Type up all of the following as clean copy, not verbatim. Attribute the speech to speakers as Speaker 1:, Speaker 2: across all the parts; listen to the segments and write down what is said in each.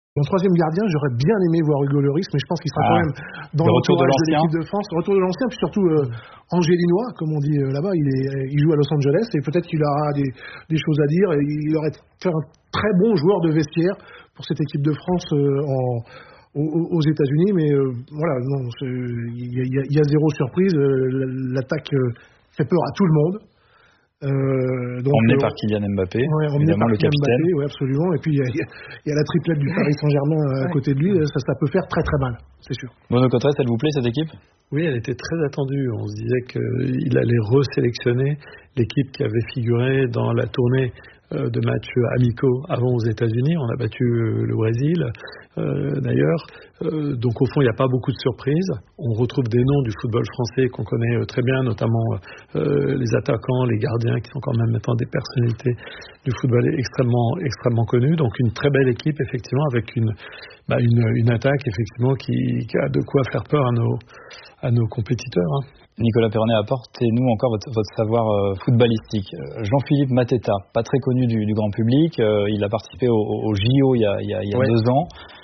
Speaker 1: En troisième gardien, j'aurais bien aimé voir Hugo Lloris, mais je pense qu'il sera quand même dans
Speaker 2: le retour de l'ancien.
Speaker 1: L'équipe de France. Le retour de l'ancien, puis surtout angélinois, comme on dit là-bas. Il joue à Los Angeles et peut-être qu'il aura des choses à dire. Et il aurait fait un très bon joueur de vestiaire pour cette équipe de France aux États-Unis. Mais voilà, non, il y a zéro surprise. L'attaque fait peur à tout le monde.
Speaker 2: Emmené par Kylian Mbappé, évidemment le capitaine.
Speaker 1: Oui, absolument. Et puis il y a la triplette du Paris Saint-Germain à côté de lui. Ça peut faire très très mal, c'est sûr.
Speaker 2: Bruno Cotresse, elle vous plaît cette équipe ?
Speaker 3: Oui, elle était très attendue. On se disait qu'il allait resélectionner l'équipe qui avait figuré dans la tournée de matchs amicaux avant aux États-Unis. On a battu le Brésil, d'ailleurs. Donc au fond, il n'y a pas beaucoup de surprises. On retrouve des noms du football français qu'on connaît très bien, notamment les attaquants, les gardiens, qui sont quand même maintenant des personnalités du football extrêmement connues. Donc une très belle équipe, effectivement, avec une attaque, effectivement, qui a de quoi faire peur à nos compétiteurs.
Speaker 2: Nicolas Perronnet, apportez-nous encore votre savoir footballistique. Jean-Philippe Mateta, pas très connu du grand public, il a participé au JO il y a 2 ans.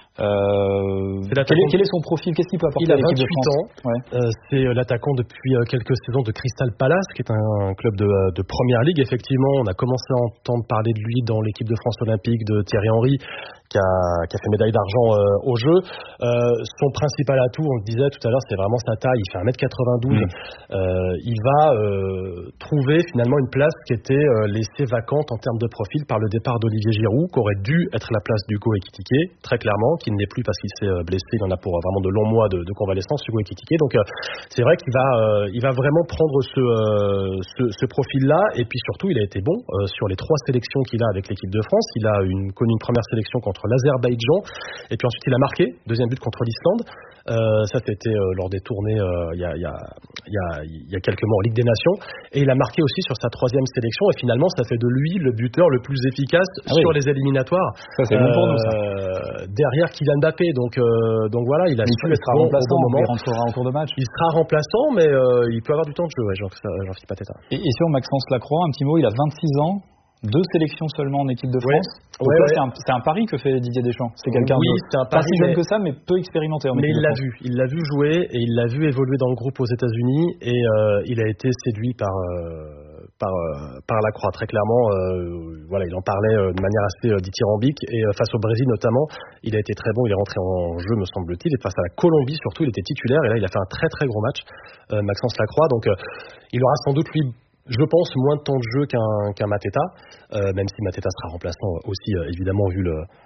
Speaker 2: Quel est son profil? Qu'est-ce qu'il peut apporter à l'équipe de France?
Speaker 4: Il a 28 ans. C'est l'attaquant depuis quelques saisons de Crystal Palace, qui est un club de première ligue. Effectivement, on a commencé à entendre parler de lui dans l'équipe de France olympique de Thierry Henry, qui a fait médaille d'argent aux Jeux. Son principal atout, on le disait tout à l'heure, c'est vraiment sa taille. Il fait 1m92. Il va trouver finalement une place qui était laissée vacante en termes de profil par le départ d'Olivier Giroud, qui aurait dû être la place d'Hugo Ekitike, très clairement, qui ne l'est plus parce qu'il s'est blessé. Il en a pour vraiment de longs mois de convalescence, Hugo Ekitike. Donc c'est vrai qu'il va vraiment prendre ce profil-là. Et puis surtout, il a été bon sur les 3 sélections qu'il a avec l'équipe de France. Il a connu une première sélection contre l'Azerbaïdjan, et puis ensuite il a marqué, deuxième but contre l'Islande. Ça c'était lors des tournées il y a quelques mois en Ligue des Nations, et il a marqué aussi sur sa 3e sélection, et finalement ça fait de lui le buteur le plus efficace sur les éliminatoires.
Speaker 2: Ça c'est bon pour nous, ça.
Speaker 4: Derrière Kylian Mbappé, donc voilà, il a su être bon au bon moment.
Speaker 2: Il rentrera en cours de match.
Speaker 4: Il sera remplaçant, mais il peut avoir du temps de jeu, Jean-Philippe Mateta.
Speaker 2: Et sur Maxence Lacroix, un petit mot, il a 26 ans. 2 sélections seulement en équipe de France. C'est un pari que fait Didier Deschamps. C'est quelqu'un
Speaker 4: c'est un pari,
Speaker 2: pas si jeune que ça, mais peu expérimenté en équipe de France.
Speaker 4: Mais il l'a vu jouer et il l'a vu évoluer dans le groupe aux États-Unis, et il a été séduit par Lacroix, très clairement. Il en parlait de manière assez dithyrambique, et face au Brésil notamment, il a été très bon. Il est rentré en jeu, me semble-t-il, et face à la Colombie surtout, il était titulaire, et là il a fait un très très gros match, Maxence Lacroix. Donc il aura sans doute, lui, je pense, moins de temps de jeu qu'un Mateta, même si Mateta sera remplaçant aussi, évidemment, vu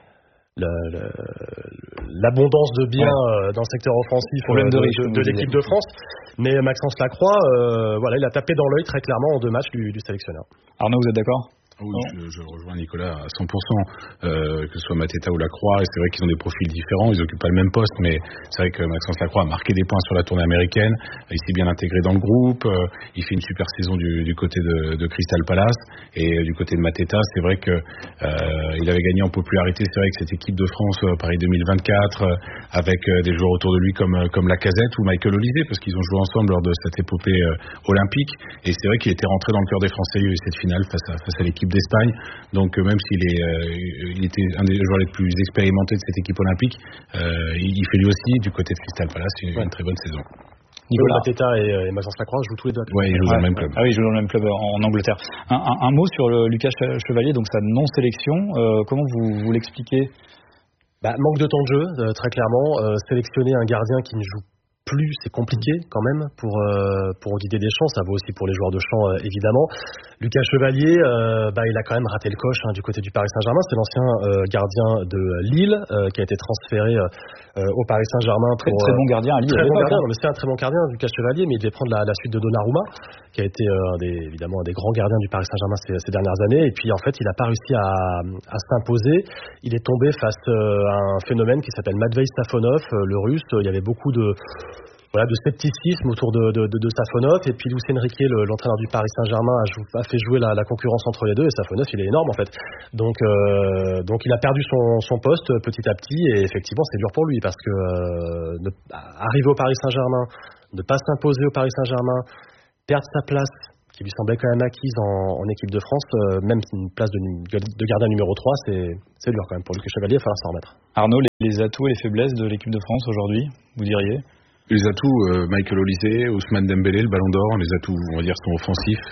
Speaker 4: l'abondance de biens dans le secteur offensif de l'équipe de France. Mais Maxence Lacroix, il a tapé dans l'œil très clairement en 2 matchs du sélectionneur.
Speaker 2: Arnaud, vous êtes d'accord?
Speaker 5: Oui, je rejoins Nicolas à 100%, que ce soit Mateta ou Lacroix. Et c'est vrai qu'ils ont des profils différents, ils occupent pas le même poste, mais c'est vrai que Maxence Lacroix a marqué des points sur la tournée américaine, il s'est bien intégré dans le groupe, il fait une super saison du côté de Crystal Palace, et du côté de Mateta, c'est vrai que il avait gagné en popularité, c'est vrai que cette équipe de France Paris 2024, avec des joueurs autour de lui comme Lacazette ou Michael Olise, parce qu'ils ont joué ensemble lors de cette épopée olympique, et c'est vrai qu'il était rentré dans le cœur des Français. Il y a eu cette finale face à l'équipe d'Espagne, donc même s'il était un des joueurs les plus expérimentés de cette équipe olympique, il fait lui aussi du côté de Crystal Palace une très bonne saison.
Speaker 4: Nicolas Mateta et Maxence Lacroix jouent tous les deux.
Speaker 5: Oui, ils jouent dans le même club.
Speaker 2: Ah oui, ils jouent dans le même club en Angleterre. Un mot sur Lucas Chevalier, donc sa non-sélection. Comment vous l'expliquez?
Speaker 4: Manque de temps de jeu, très clairement. Sélectionner un gardien qui ne joue plus, c'est compliqué quand même pour Didier Deschamps. Ça vaut aussi pour les joueurs de champ, évidemment. Lucas Chevalier, il a quand même raté le coche du côté du Paris Saint-Germain. C'est l'ancien gardien de Lille qui a été transféré au Paris Saint-Germain.
Speaker 2: Très bon gardien à Lille.
Speaker 4: Très bon gardien, mais c'est un très bon gardien, Lucas Chevalier, mais il devait prendre la suite de Donnarumma, qui a été évidemment un des grands gardiens du Paris Saint-Germain ces dernières années. Et puis en fait, il n'a pas réussi à s'imposer. Il est tombé face à un phénomène qui s'appelle Matvei Safonov, le russe. Il y avait beaucoup de scepticisme autour de Safonov, et puis Luis Enrique, l'entraîneur du Paris Saint-Germain, a fait jouer la concurrence entre les deux, et Safonov, il est énorme en fait. Donc il a perdu son poste petit à petit, et effectivement c'est dur pour lui, parce que arriver au Paris Saint-Germain, ne pas s'imposer au Paris Saint-Germain, perdre sa place, qui lui semblait quand même acquise en équipe de France, même une place de gardien numéro 3, c'est dur quand même pour Lucas Chevalier, il va falloir s'en remettre.
Speaker 2: Arnaud, les atouts et les faiblesses de l'équipe de France aujourd'hui, vous diriez?
Speaker 5: Les atouts, Michael Olise, Ousmane Dembélé, le Ballon d'Or, les atouts, on va dire, sont offensifs.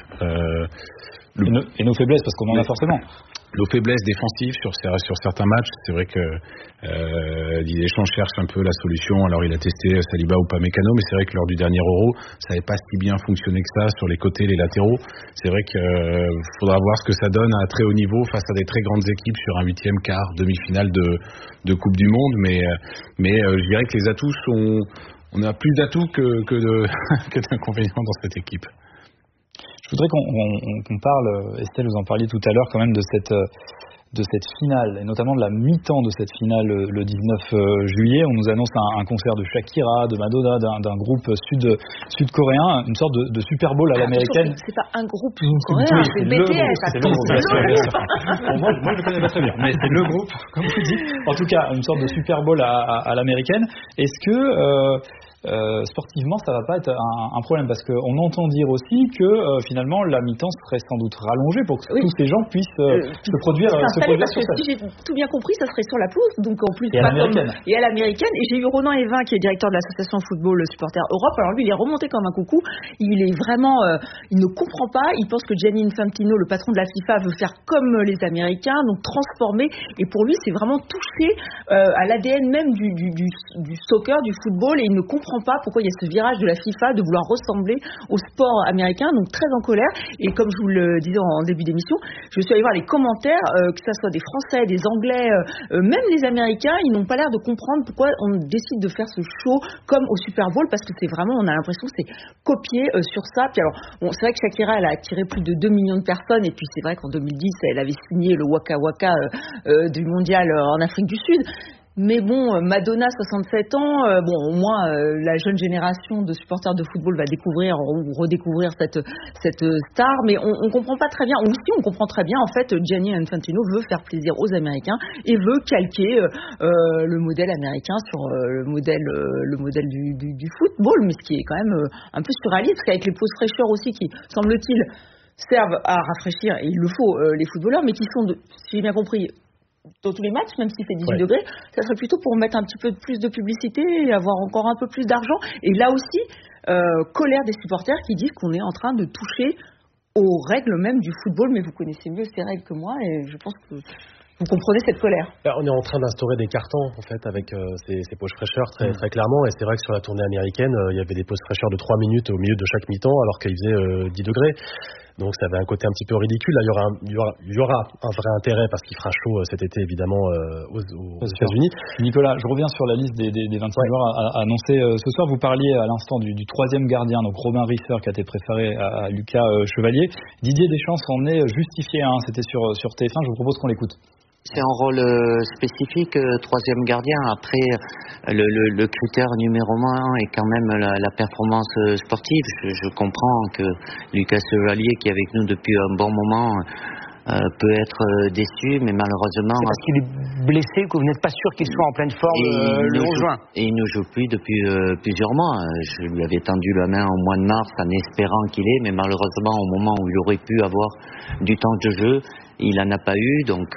Speaker 2: Et nos faiblesses, parce qu'on en a forcément.
Speaker 5: Nos faiblesses défensives sur certains matchs, c'est vrai que Didier Deschamps cherche un peu la solution. Alors il a testé Saliba ou Upamecano, mais c'est vrai que lors du dernier Euro, ça n'avait pas si bien fonctionné que ça sur les côtés, les latéraux. C'est vrai qu'il faudra voir ce que ça donne à très haut niveau face à des très grandes équipes sur un 8e, quart, demi-finale de Coupe du Monde. Mais je dirais que les atouts sont... On a plus d'atouts que d'inconvénients dans cette équipe.
Speaker 2: Je voudrais qu'on parle, Estelle, vous en parliez tout à l'heure quand même de cette finale, et notamment de la mi-temps de cette finale le 19 juillet. On nous annonce un concert de Shakira, de Madonna, d'un groupe sud-coréen, une sorte de Super Bowl à l'américaine.
Speaker 6: C'est pas un groupe sud-coréen, c'est BTS.
Speaker 2: Moi, je le connais pas très bien, mais c'est le groupe, comme vous dites. En tout cas, une sorte de Super Bowl à l'américaine. Est-ce que... sportivement ça va pas être un problème, parce qu'on entend dire aussi que finalement la mi-temps serait sans doute rallongée pour que tous ces gens puissent se produire sur scène.
Speaker 6: Si j'ai tout bien compris, ça serait sur la pelouse, donc en plus
Speaker 2: et à l'américaine.
Speaker 6: Et j'ai eu Ronan Evin qui est directeur de l'association football supporter Europe. Alors lui il est remonté comme un coucou, il est vraiment il ne comprend pas, il pense que Gianni Infantino, le patron de la FIFA, veut faire comme les Américains, donc transformer, et pour lui c'est vraiment toucher à l'ADN même du soccer, du football, et il ne comprend pas pourquoi il y a ce virage de la FIFA de vouloir ressembler au sport américain, donc très en colère. Et comme je vous le disais en début d'émission, je suis allée voir les commentaires, que ça soit des Français, des Anglais, même les Américains, ils n'ont pas l'air de comprendre pourquoi on décide de faire ce show comme au Super Bowl, parce que c'est vraiment, on a l'impression que c'est copié sur ça. Puis alors, bon, c'est vrai que Shakira, elle a attiré plus de 2 millions de personnes, et puis c'est vrai qu'en 2010, elle avait signé le Waka Waka du mondial en Afrique du Sud. Mais bon, Madonna, 67 ans, au moins la jeune génération de supporters de football va découvrir ou redécouvrir cette star, mais on comprend pas très bien. Aussi, on comprend très bien, en fait, Gianni Infantino veut faire plaisir aux Américains et veut calquer le modèle américain sur le modèle du football, mais ce qui est quand même un peu surréaliste, avec les pauses fraîcheurs aussi qui, semble-t-il, servent à rafraîchir, et il le faut, les footballeurs, mais qui sont, si j'ai bien compris, dans tous les matchs, même s'il fait 18 degrés, ça serait plutôt pour mettre un petit peu plus de publicité et avoir encore un peu plus d'argent. Et là aussi, colère des supporters qui disent qu'on est en train de toucher aux règles même du football, mais vous connaissez mieux ces règles que moi, et je pense que vous comprenez cette colère.
Speaker 4: On est en train d'instaurer des cartons, en fait, avec ces pauses fraîcheurs, très, très clairement. Et c'est vrai que sur la tournée américaine, il y avait des pauses fraîcheurs de 3 minutes au milieu de chaque mi-temps, alors qu'il faisait 10 degrés. Donc ça avait un côté un petit peu ridicule. Là, il y aura un vrai intérêt, parce qu'il fera chaud cet été, évidemment, aux États-Unis.
Speaker 2: Nicolas, je reviens sur la liste des 26 joueurs annoncés ce soir. Vous parliez à l'instant du troisième gardien, donc Robin Risser, qui a été préféré à Lucas Chevalier. Didier Deschamps s'en est justifié. C'était sur TF1. Je vous propose qu'on l'écoute.
Speaker 7: C'est un rôle spécifique, troisième gardien. Après, le critère numéro 1 est quand même la performance sportive. Je comprends que Lucas Chevalier, qui est avec nous depuis un bon moment, peut être déçu, mais malheureusement...
Speaker 8: C'est parce qu'il est blessé, que vous n'êtes pas sûr qu'il soit en pleine forme le 11 juin.
Speaker 7: Et il ne joue plus depuis plusieurs mois. Je lui avais tendu la main au mois de mars en espérant qu'il ait, mais malheureusement, au moment où il aurait pu avoir du temps de jeu, il n'en a pas eu. Donc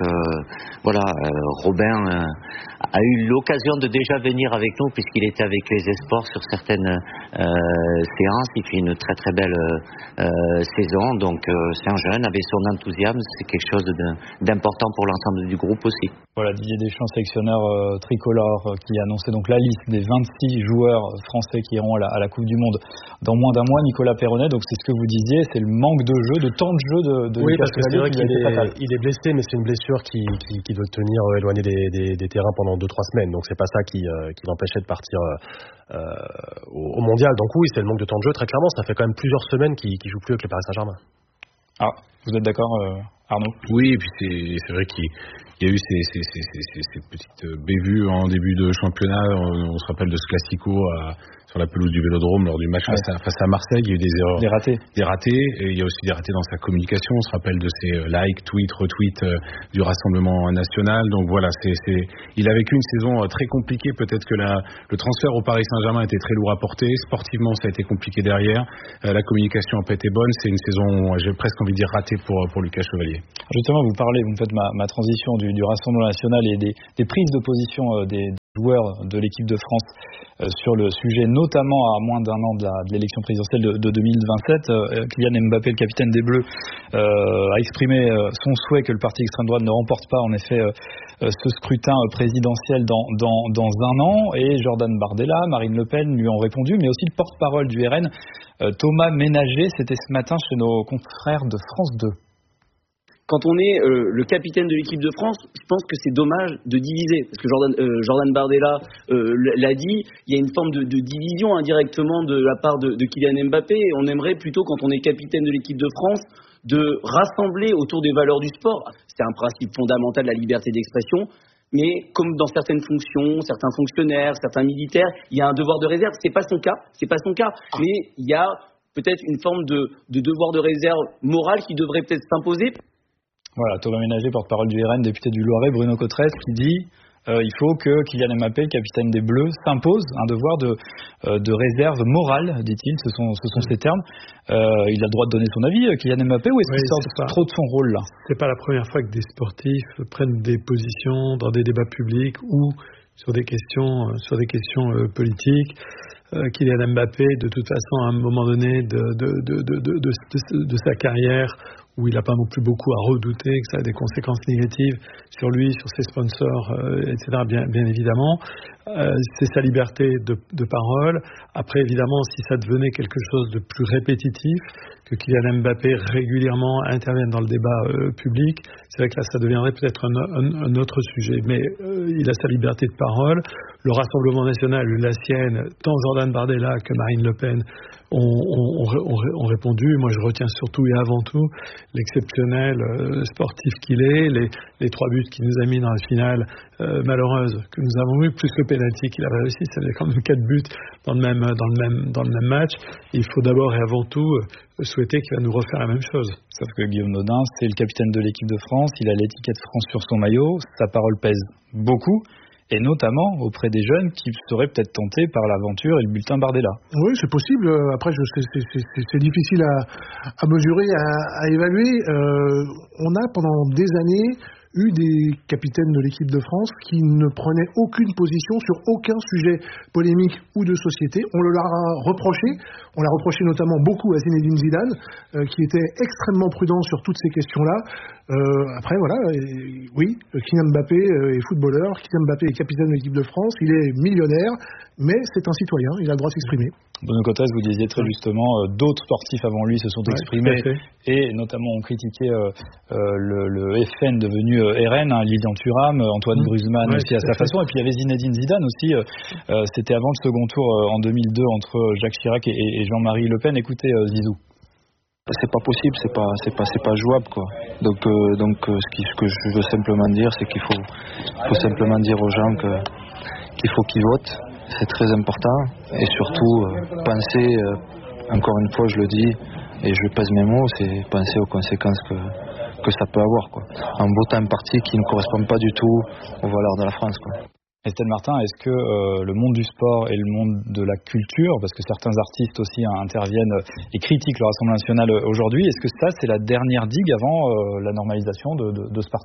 Speaker 7: Robin a eu l'occasion de déjà venir avec nous, puisqu'il était avec les Esports sur certaines séances. Il fait une très très belle saison. Donc c'est un jeune avec son enthousiasme. C'est quelque chose d'important pour l'ensemble du groupe aussi.
Speaker 2: Voilà, Didier Deschamps, sélectionneur tricolore, qui a annoncé donc la liste des 26 joueurs français qui iront à la Coupe du Monde dans moins d'un mois. Nicolas Perronnet, donc c'est ce que vous disiez, c'est le manque de jeu, de temps de jeu de
Speaker 4: oui,
Speaker 2: Lucas
Speaker 4: parce que c'est vrai qu'il est blessé, mais c'est une blessure qui doit le tenir éloigné des terrains pendant 2-3 semaines. Donc c'est pas ça qui l'empêchait de partir au mondial. Donc oui, c'est le manque de temps de jeu, très clairement. Ça fait quand même plusieurs semaines qu'il joue plus avec le Paris Saint-Germain.
Speaker 2: Ah, vous êtes d'accord, Arnaud?
Speaker 5: Oui, et puis c'est vrai qu'il y a eu ces petites bévues en début de championnat. On se rappelle de ce classico sur la pelouse du Vélodrome lors du match face à Marseille. Il y a eu des erreurs, des ratés, et il y a aussi des ratés dans sa communication. On se rappelle de ses likes, tweets, retweets du Rassemblement national. Donc voilà, il a vécu une saison très compliquée. Peut-être que le transfert au Paris Saint-Germain était très lourd à porter. Sportivement, ça a été compliqué derrière. La communication n'a pas été bonne. C'est une saison, j'ai presque envie de dire, ratée pour Lucas Chevalier.
Speaker 2: Justement, vous me faites ma transition du Rassemblement national et des prises de position des joueurs de l'équipe de France sur le sujet, notamment à moins d'un an de l'élection présidentielle de 2027. Kylian Mbappé, le capitaine des Bleus, a exprimé son souhait que le parti extrême droite ne remporte pas en effet ce scrutin présidentiel dans un an, et Jordan Bardella, Marine Le Pen lui ont répondu, mais aussi le porte-parole du RN, Thomas Ménager. C'était ce matin chez nos confrères de France 2.
Speaker 9: Quand on est le capitaine de l'équipe de France, je pense que c'est dommage de diviser. Parce que Jordan Bardella l'a dit, il y a une forme de division indirectement de la part de Kylian Mbappé. Et on aimerait plutôt, quand on est capitaine de l'équipe de France, de rassembler autour des valeurs du sport. C'est un principe fondamental de la liberté d'expression. Mais comme dans certaines fonctions, certains fonctionnaires, certains militaires, il y a un devoir de réserve. C'est pas son cas. Mais il y a peut-être une forme de devoir de réserve morale qui devrait peut-être s'imposer.
Speaker 2: Voilà, Thomas Ménager, porte-parole du RN, député du Loiret, Bruno Cotresse, qui dit il faut que Kylian Mbappé, le capitaine des Bleus, s'impose un devoir de réserve morale, dit-il, ce sont ses termes. Il a le droit de donner son avis, Kylian Mbappé, ou est-ce qu'il sort trop de son rôle là ?
Speaker 3: C'est pas la première fois que des sportifs prennent des positions dans des débats publics ou sur des questions politiques. Kylian Mbappé, de toute façon, à un moment donné de sa carrière, où il n'a pas non plus beaucoup à redouter que ça a des conséquences négatives sur lui, sur ses sponsors, etc. Bien évidemment, c'est sa liberté de parole. Après, évidemment, si ça devenait quelque chose de plus répétitif, que Kylian Mbappé régulièrement intervienne dans le débat public, c'est vrai que là, ça deviendrait peut-être un autre sujet. Mais il a sa liberté de parole. Le Rassemblement national, la sienne, tant Jordan Bardella que Marine Le Pen ont répondu. Moi, je retiens surtout et avant tout l'exceptionnel sportif qu'il est, les 3 buts qu'il nous a mis dans la finale malheureuse que nous avons eu, plus le penalty qu'il avait réussi. Ça faisait quand même 4 buts dans le même match. Il faut d'abord et avant tout souhaiter qu'il va nous refaire la même chose.
Speaker 2: Sauf que Guillaume Nodin, c'est le capitaine de l'équipe de France, il a l'étiquette France sur son maillot, sa parole pèse beaucoup, et notamment auprès des jeunes qui seraient peut-être tentés par l'aventure et le bulletin Bardella.
Speaker 1: Oui, c'est possible. Après, c'est difficile à mesurer, à évaluer. On a pendant des années eu des capitaines de l'équipe de France qui ne prenaient aucune position sur aucun sujet polémique ou de société. On le leur a reproché. On l'a reproché notamment beaucoup à Zinedine Zidane, qui était extrêmement prudent sur toutes ces questions-là. Après, voilà, oui, Kylian Mbappé est footballeur, Kylian Mbappé est capitaine de l'équipe de France, il est millionnaire, mais c'est un citoyen, il a le droit de s'exprimer.
Speaker 2: Bruno Cotresse, vous disiez très justement, d'autres sportifs avant lui se sont exprimés et notamment ont critiqué le FN devenu RN, Lilian Thuram, Antoine Griezmann aussi à sa façon, et puis il y avait Zinedine Zidane aussi, c'était avant le second tour en 2002 entre Jacques Chirac et Jean-Marie Le Pen. Écoutez Zizou.
Speaker 10: C'est pas possible, c'est pas jouable quoi. Donc ce que je veux simplement dire, c'est qu'il faut simplement dire aux gens qu'il faut qu'ils votent, c'est très important, et surtout penser, encore une fois je le dis et je pèse mes mots, c'est penser aux conséquences que ça peut avoir quoi. En votant un parti qui ne correspond pas du tout aux valeurs de la France quoi.
Speaker 2: Estelle Martin, est-ce que le monde du sport et le monde de la culture, parce que certains artistes aussi interviennent et critiquent le Rassemblement national aujourd'hui, est-ce que ça c'est la dernière digue avant la normalisation de ce parti ?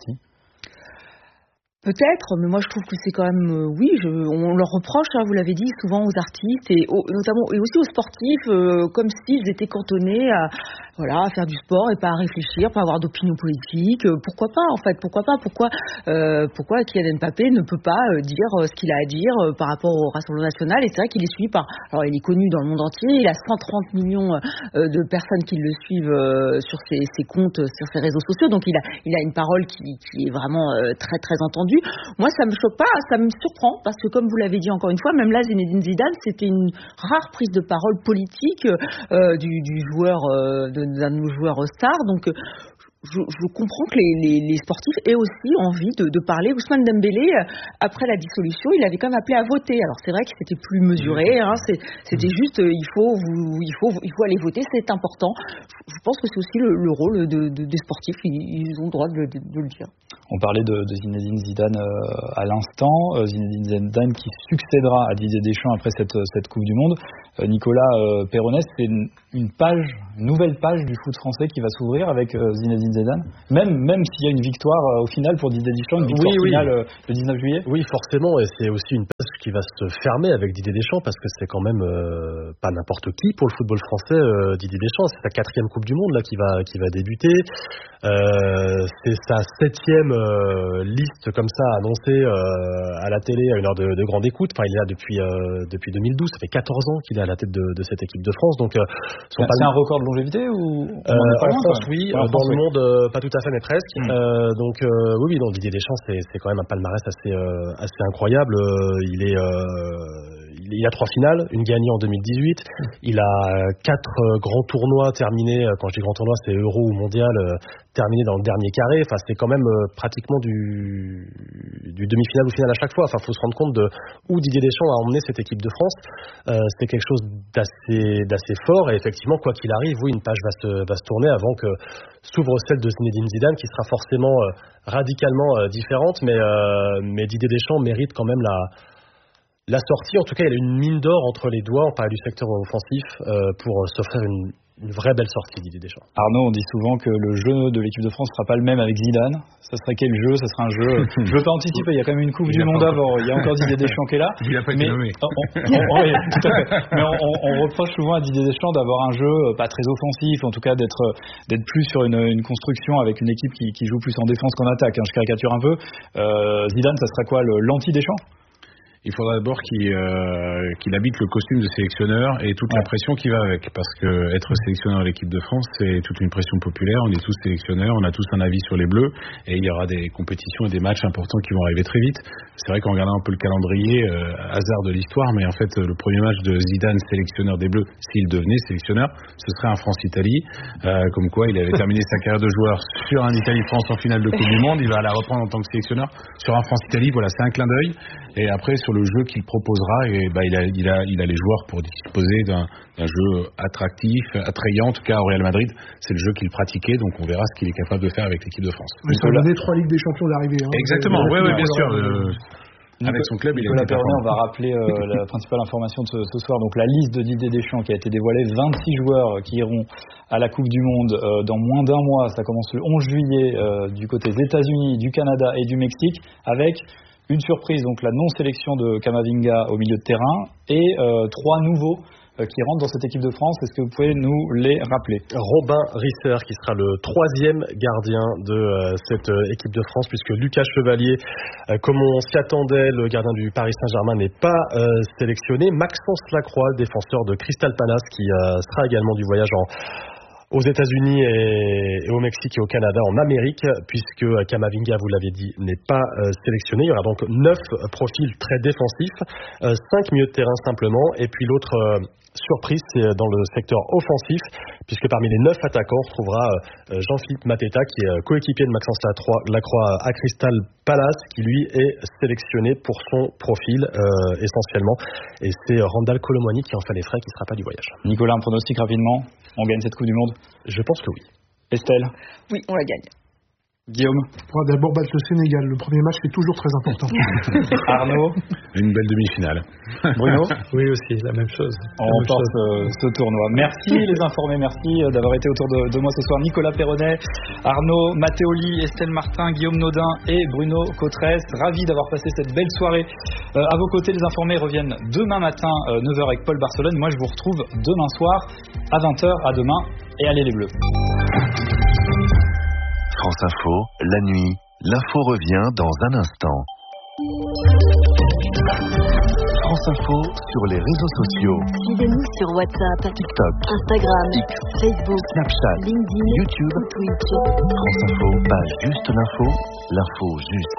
Speaker 6: Peut-être, mais moi je trouve que c'est quand même, on leur reproche, vous l'avez dit, souvent aux artistes et notamment et aussi aux sportifs, comme s'ils étaient cantonnés à faire du sport et pas à réfléchir, pas avoir d'opinion politique. Pourquoi pas en fait ? Pourquoi Kylian Mbappé ne peut pas dire ce qu'il a à dire par rapport au Rassemblement national ? Et c'est vrai qu'il est suivi alors il est connu dans le monde entier, il a 130 millions de personnes qui le suivent sur ses comptes, sur ses réseaux sociaux, donc il a une parole qui est vraiment très très entendue. Moi, ça me choque pas, ça me surprend, parce que comme vous l'avez dit encore une fois, même là, Zinedine Zidane, c'était une rare prise de parole politique d'un de nos joueurs stars. Donc, je comprends que les sportifs aient aussi envie de parler. Ousmane Dembélé, après la dissolution, il avait quand même appelé à voter. Alors c'est vrai que c'était plus mesuré, c'était juste il faut aller voter, c'est important. Je pense que c'est aussi le rôle des sportifs, ils ont le droit de le dire.
Speaker 2: On parlait de Zinedine Zidane à l'instant, Zinedine Zidane qui succédera à Didier Deschamps après cette Coupe du Monde. Nicolas Péronès, c'est une nouvelle page du foot français qui va s'ouvrir avec Zinedine Zidane, même s'il y a une victoire au final pour Didier Deschamps, une victoire finale le 19 juillet.
Speaker 4: Oui, forcément, et c'est aussi une page qui va se fermer avec Didier Deschamps, parce que c'est quand même pas n'importe qui pour le football français. Didier Deschamps, c'est sa 4e Coupe du Monde là qui va débuter. C'est sa 7e liste comme ça annoncée à la télé à une heure de grande écoute. Enfin, il est là depuis 2012, ça fait 14 ans qu'il est à la tête de cette équipe de France. Donc,
Speaker 2: c'est un record de longévité ou
Speaker 4: en France, oui. Dans le monde, pas tout à fait, mais presque. Donc, oui, non, Didier Deschamps, c'est quand même un palmarès assez incroyable. Il a 3 finales, une gagnée en 2018. Il a 4 grands tournois terminés. Quand je dis grands tournois, c'est Euro ou Mondial, terminés dans le dernier carré. Enfin, c'est quand même pratiquement du demi-finale ou finale à chaque fois. Enfin, faut se rendre compte de où Didier Deschamps a emmené cette équipe de France. C'est quelque chose d'assez fort. Et effectivement, quoi qu'il arrive, oui, une page va se tourner avant que s'ouvre celle de Zinedine Zidane, qui sera forcément radicalement différente. Mais Didier Deschamps mérite quand même la sortie. En tout cas, il a une mine d'or entre les doigts, on parlait du secteur offensif, pour s'offrir une vraie belle sortie, Didier Deschamps.
Speaker 2: Arnaud, on dit souvent que le jeu de l'équipe de France ne sera pas le même avec Zidane. Ça serait quel jeu? Ça sera un jeu... Je ne veux pas anticiper, il y a quand même une Coupe du Monde avant. Il y a encore Didier Deschamps qui est là.
Speaker 5: Il n'a pas été nommé.
Speaker 2: Oui, tout à fait. Mais on reproche souvent à Didier Deschamps d'avoir un jeu pas très offensif, en tout cas d'être plus sur une construction avec une équipe qui joue plus en défense qu'en attaque. Je caricature un peu. Zidane, ça serait quoi, l'anti-Deschamps?
Speaker 5: Il faudra d'abord qu'il habite le costume de sélectionneur et toute la pression qui va avec, parce que être sélectionneur de l'équipe de France, c'est toute une pression populaire. On est tous sélectionneurs, on a tous un avis sur les Bleus, et il y aura des compétitions et des matchs importants qui vont arriver très vite. C'est vrai qu'en regardant un peu le calendrier, hasard de l'histoire, mais en fait le premier match de Zidane, sélectionneur des Bleus, s'il devenait sélectionneur, ce serait un France-Italie, comme quoi il avait terminé sa carrière de joueur sur un Italie-France en finale de Coupe du Monde. Il va la reprendre en tant que sélectionneur sur un France-Italie. Voilà, c'est un clin d'œil. Et après, sur le jeu qu'il proposera, et il a les joueurs pour disposer d'un jeu attractif, attrayant. En tout cas, au Real Madrid, c'est le jeu qu'il pratiquait, donc on verra ce qu'il est capable de faire avec l'équipe de France.
Speaker 1: Mais ça a donné 3 Ligues des Champions d'arrivée.
Speaker 5: Exactement, oui, bien sûr. Avec son club,
Speaker 2: Nicolas Péronnet, on va rappeler la principale information de ce soir. Donc la liste de Didier Deschamps qui a été dévoilée, 26 joueurs qui iront à la Coupe du Monde dans moins d'un mois. Ça commence le 11 juillet du côté des États-Unis, du Canada et du Mexique, avec une surprise, donc la non-sélection de Camavinga au milieu de terrain et 3 nouveaux qui rentrent dans cette équipe de France. Est-ce que vous pouvez nous les rappeler?
Speaker 4: Robin Risser qui sera le 3e gardien de cette équipe de France, puisque Lucas Chevalier, comme on s'y attendait, le gardien du Paris Saint-Germain, n'est pas sélectionné. Maxence Lacroix, défenseur de Crystal Palace, qui sera également du voyage aux États-Unis et au Mexique et au Canada, en Amérique, puisque Camavinga, vous l'avez dit, n'est pas sélectionné. Il y aura donc 9 profils très défensifs, 5 milieux de terrain simplement, et puis l'autre surprise, c'est dans le secteur offensif, puisque parmi les 9 attaquants, on retrouvera Jean-Philippe Mateta, qui est coéquipier de Maxence Lacroix à Crystal Palace, qui lui est sélectionné pour son profil essentiellement. Et c'est Randal Colomwani qui en fait les frais, qui ne sera pas du voyage.
Speaker 2: Nicolas, un pronostic rapidement? On gagne cette Coupe du Monde?
Speaker 4: Je pense que oui.
Speaker 2: Estelle?
Speaker 6: Oui, on la gagne.
Speaker 2: Guillaume?
Speaker 1: On va d'abord battre le Sénégal. Le premier match, c'est toujours très important.
Speaker 2: Arnaud?
Speaker 5: Une belle demi-finale.
Speaker 2: Bruno?
Speaker 3: Oui, aussi, la même chose.
Speaker 2: On porte ce tournoi. Merci les informés, merci d'avoir été autour de moi ce soir. Nicolas Péronnet, Arnaud Matteoli, Estelle Martin, Guillaume Naudin et Bruno Cotresse. Ravi d'avoir passé cette belle soirée à vos côtés. Les informés reviennent demain matin, 9h avec Paul Barcelone. Moi, je vous retrouve demain soir à 20h. À demain et allez les Bleus.
Speaker 11: France Info, la nuit, l'info revient dans un instant. France Info sur les réseaux sociaux.
Speaker 12: Suivez-nous sur WhatsApp,
Speaker 11: TikTok,
Speaker 12: Instagram,
Speaker 11: X,
Speaker 12: Facebook,
Speaker 11: Snapchat,
Speaker 12: LinkedIn,
Speaker 11: YouTube,
Speaker 12: Twitch.
Speaker 11: France Info, pas juste l'info, l'info juste.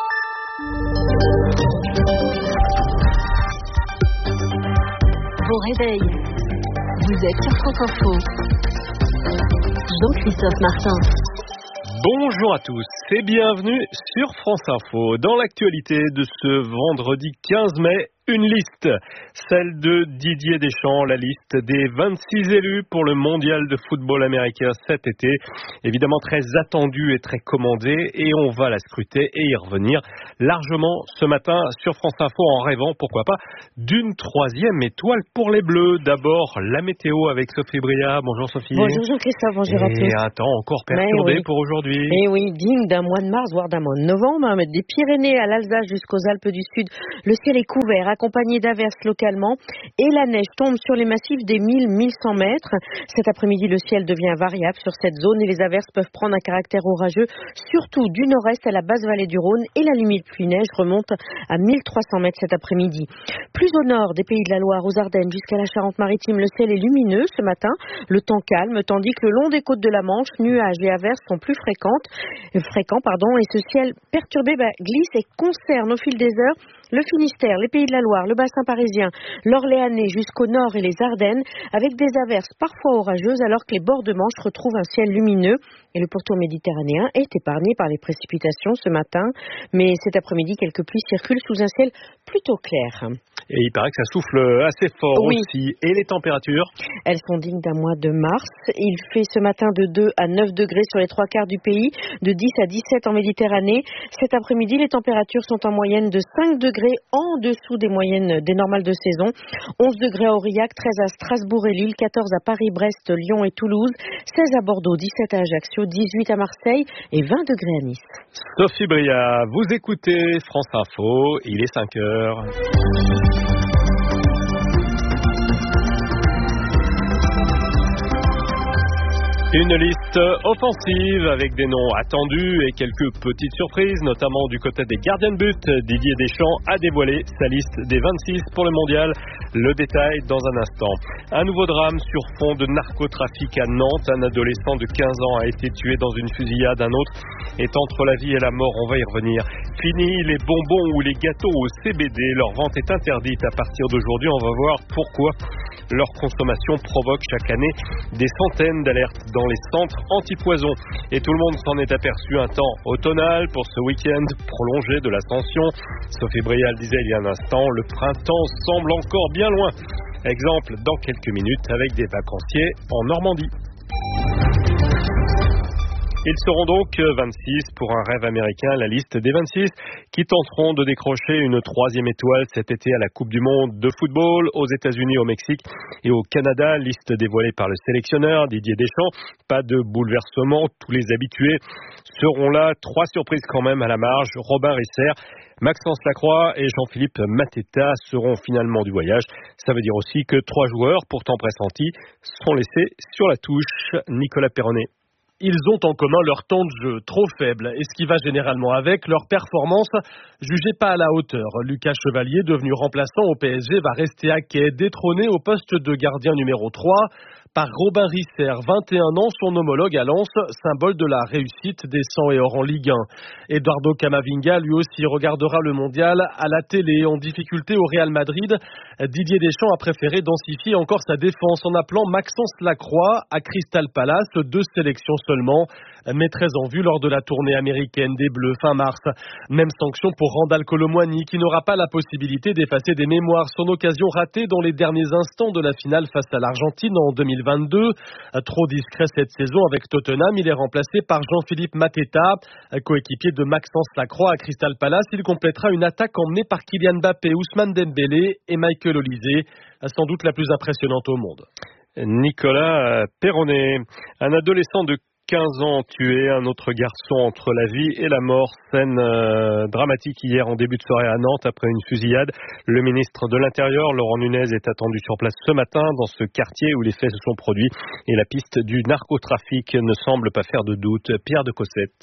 Speaker 12: Bon réveil. Vous êtes sur France Info. Jean-Christophe Martin.
Speaker 13: Bonjour à tous et bienvenue sur France Info. Dans l'actualité de ce vendredi 15 mai, une liste, celle de Didier Deschamps, la liste des 26 élus pour le mondial de football américain cet été. Évidemment très attendue et très commandée et on va la scruter et y revenir largement ce matin sur France Info en rêvant, pourquoi pas, d'une 3e étoile pour les Bleus. D'abord, la météo avec Sophie Bria. Bonjour Sophie.
Speaker 14: Bonjour Jean-Christophe, bonjour à tous.
Speaker 13: Et un temps encore perturbé pour aujourd'hui.
Speaker 14: Et oui, digne d'un mois de mars, voire d'un mois de novembre. Des Pyrénées à l'Alsace jusqu'aux Alpes du Sud, le ciel est couvert, accompagné d'averses localement, et la neige tombe sur les massifs des 1000-1100 mètres. Cet après-midi, le ciel devient variable sur cette zone et les averses peuvent prendre un caractère orageux, surtout du nord-est à la basse vallée du Rhône, et la limite pluie-neige remonte à 1300 mètres cet après-midi. Plus au nord des Pays de la Loire, aux Ardennes jusqu'à la Charente-Maritime, le ciel est lumineux ce matin, le temps calme, tandis que le long des côtes de la Manche, nuages et averses sont plus fréquents, et ce ciel perturbé glisse et concerne au fil des heures le Finistère, les Pays de la Loire, le bassin parisien, l'Orléanais jusqu'au nord et les Ardennes, avec des averses parfois orageuses, alors que les bords de Manche retrouvent un ciel lumineux. Et le pourtour méditerranéen est épargné par les précipitations ce matin. Mais cet après-midi, quelques pluies circulent sous un ciel plutôt clair.
Speaker 13: Et il paraît que ça souffle assez fort aussi. Et les températures ?
Speaker 14: Elles sont dignes d'un mois de mars. Il fait ce matin de 2 à 9 degrés sur les 3/4 du pays, de 10 à 17 en Méditerranée. Cet après-midi, les températures sont en moyenne de 5 degrés en dessous des moyennes des normales de saison. 11 degrés à Aurillac, 13 à Strasbourg et Lille, 14 à Paris, Brest, Lyon et Toulouse, 16 à Bordeaux, 17 à Ajaccio, 18 à Marseille et 20 degrés à Nice.
Speaker 13: Sophie Bria, vous écoutez France Info, il est 5 heures. Une liste offensive avec des noms attendus et quelques petites surprises, notamment du côté des gardiens de but. Didier Deschamps a dévoilé sa liste des 26 pour le mondial. Le détail dans un instant. Un nouveau drame sur fond de narcotrafic à Nantes. Un adolescent de 15 ans a été tué dans une fusillade. Un autre est entre la vie et la mort. On va y revenir. Fini les bonbons ou les gâteaux au CBD. Leur vente est interdite à partir d'aujourd'hui. On va voir pourquoi. Leur consommation provoque chaque année des centaines d'alertes dans les centres anti-poison. Et tout le monde s'en est aperçu. Un temps automnal pour ce week-end prolongé de l'Ascension. Sophie Bria le disait il y a un instant, le printemps semble encore bien loin. Exemple dans quelques minutes avec des vacanciers en Normandie. Ils seront donc 26 pour un rêve américain, la liste des 26 qui tenteront de décrocher une 3e étoile cet été à la Coupe du Monde de football aux États-Unis, au Mexique et au Canada. Liste dévoilée par le sélectionneur Didier Deschamps. Pas de bouleversement, tous les habitués seront là. 3 surprises quand même à la marge. Robin Risser, Maxence Lacroix et Jean-Philippe Mateta seront finalement du voyage. Ça veut dire aussi que 3 joueurs, pourtant pressentis, seront laissés sur la touche. Nicolas Perronnet.
Speaker 15: Ils ont en commun leur temps de jeu trop faible et ce qui va généralement avec, leur performance jugée pas à la hauteur. Lucas Chevalier, devenu remplaçant au PSG, va rester à quai, détrôné au poste de gardien numéro 3 par Robin Risser, 21 ans, son homologue à Lens, symbole de la réussite des 100 et or en Ligue 1. Eduardo Camavinga, lui aussi, regardera le mondial à la télé. En difficulté au Real Madrid, Didier Deschamps a préféré densifier encore sa défense en appelant Maxence Lacroix à Crystal Palace, 2 sélections seulement, mais très en vue lors de la tournée américaine des Bleus fin mars. Même sanction pour Randal Kolo Muani, qui n'aura pas la possibilité d'effacer des mémoires, son occasion ratée dans les derniers instants de la finale face à l'Argentine en 2022. Trop discret cette saison avec Tottenham, il est remplacé par Jean-Philippe Mateta, coéquipier de Maxence Lacroix à Crystal Palace. Il complétera une attaque emmenée par Kylian Mbappé, Ousmane Dembélé et Michael Olise, sans doute la plus impressionnante au monde.
Speaker 13: Nicolas Perronnet, un adolescent de 15 ans tué, un autre garçon entre la vie et la mort. Scène dramatique hier en début de soirée à Nantes après une fusillade. Le ministre de l'Intérieur, Laurent Nunez, est attendu sur place ce matin dans ce quartier où les faits se sont produits. Et la piste du narcotrafic ne semble pas faire de doute. Pierre de Cossette.